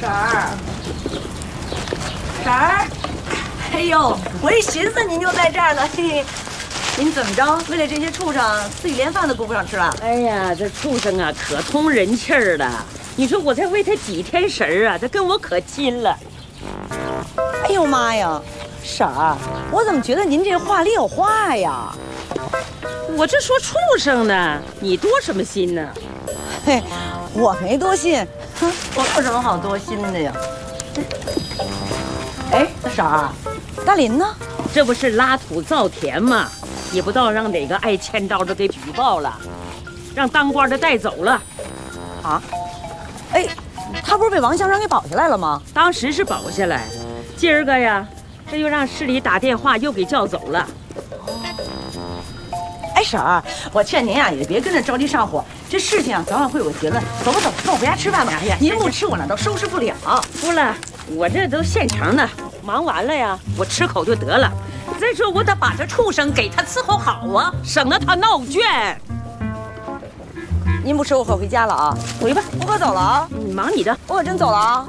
婶儿，婶儿，哎呦，我一寻思您就在这儿呢，嘿嘿，您怎么着？为了这些畜生，自己连饭都顾不上吃了？ 哎呀，这畜生啊，可通人气儿了。你说我才喂它几天食儿啊，它跟我可亲了。 哎呦妈呀，婶儿，我怎么觉得您这话里有话呀？ 我这说畜生呢，你多什么心呢？ 嘿，我没多心，哼，我有什么好多心的呀？哎，婶儿，大林呢？ 这不是拉土造田吗？也不知道让哪个爱欠刀的给举报了，让当官的带走了。 啊？哎，他不是被王乡长给保下来了吗？ 当时是保下来，今儿个呀，这又让市里打电话又给叫走了。 哎，婶儿，我劝您啊，也别跟着着急上火，这事情啊，早晚会有个结论。走吧走，跟我回家吃饭吧。哎呀，您不吃我哪都收拾不了。 不了，我这都现成的，忙完了呀，我吃口就得了。再说我得把这畜生给他伺候好啊，省得他闹倦。 您不吃，我可回家了啊。 回吧， 我可走了啊。 你忙你的， 我可真走了啊。